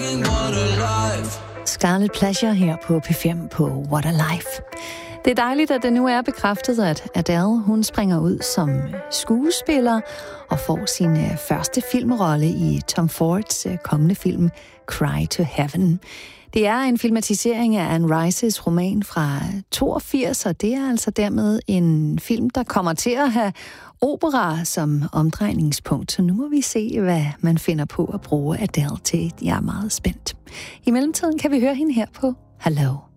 Scarlet Pleasure her på P5 på What a Life. Det er dejligt, at det nu er bekræftet, at Adele hun springer ud som skuespiller og får sin første filmrolle i Tom Fords kommende film Cry to Heaven. Det er en filmatisering af Anne Rices roman fra 82, og det er altså dermed en film, der kommer til at have opera som omdrejningspunkt. Så nu må vi se, hvad man finder på at bruge Adele til. Jeg er meget spændt. I mellemtiden kan vi høre hende her på Hello.